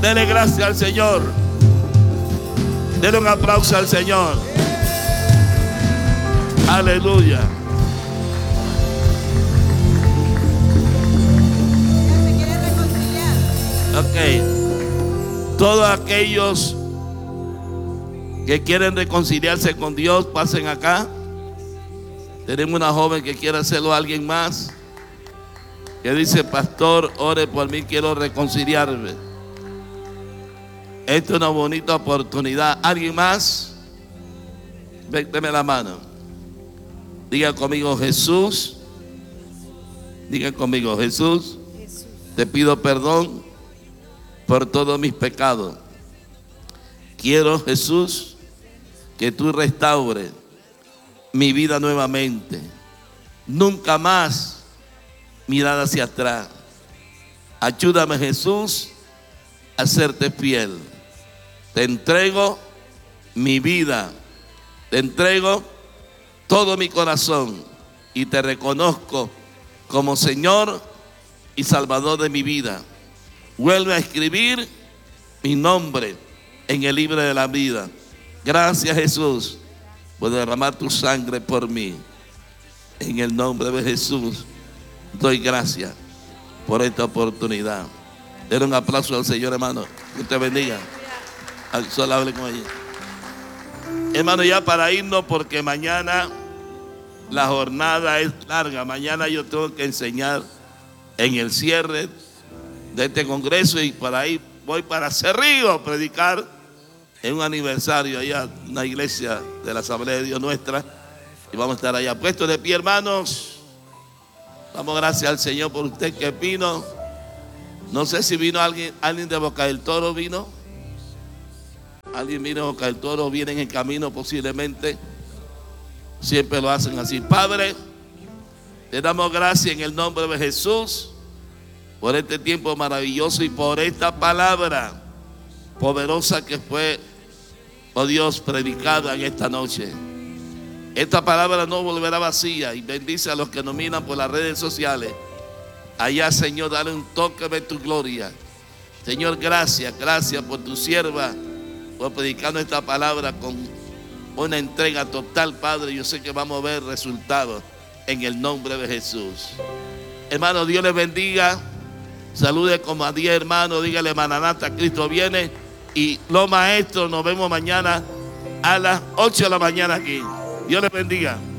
Dele gracias al Señor. Dele un aplauso al Señor. Aleluya. Ok. Todos aquellos que quieren reconciliarse con Dios, pasen acá. Tenemos una joven que quiere hacerlo a alguien más, que dice: pastor, ore por mí, quiero reconciliarme. Esta es una bonita oportunidad. ¿Alguien más? Deme la mano. Diga conmigo: Jesús. Diga conmigo: Jesús, te pido perdón por todos mis pecados. Quiero, Jesús, que tú restaures mi vida nuevamente. Nunca más mirar hacia atrás. Ayúdame, Jesús, a serte fiel. Te entrego mi vida. Te entrego todo mi corazón y te reconozco como Señor y Salvador de mi vida. Vuelve a escribir mi nombre en el libro de la vida. Gracias, Jesús, por derramar tu sangre por mí. En el nombre de Jesús doy gracias por esta oportunidad. Den un aplauso al Señor, hermano. Que usted bendiga. Solo hable con ella. Hermano, ya para irnos, porque mañana la jornada es larga. Mañana yo tengo que enseñar en el cierre de este congreso, y por ahí voy para Cerrillo a predicar en un aniversario allá, una iglesia de la Asamblea de Dios nuestra, y vamos a estar allá puestos de pie, hermanos. Damos gracias al Señor por usted que vino. No sé si vino alguien de Boca del Toro. ¿Vino? Alguien vino de Boca del Toro, vienen en camino posiblemente. Siempre lo hacen así. Padre, te damos gracias en el nombre de Jesús por este tiempo maravilloso y por esta palabra poderosa que fue, oh Dios, predicada en esta noche. Esta palabra no volverá vacía, y bendice a los que nos miran por las redes sociales. Allá, Señor, dale un toque de tu gloria. Señor, gracias por tu sierva, por predicar esta palabra con una entrega total, Padre. Yo sé que vamos a ver resultados en el nombre de Jesús. Hermano, Dios les bendiga. Salude como a 10 hermanos, dígale: Maranata, Cristo viene. Y los maestros, nos vemos mañana a las 8 de la mañana aquí. Dios les bendiga.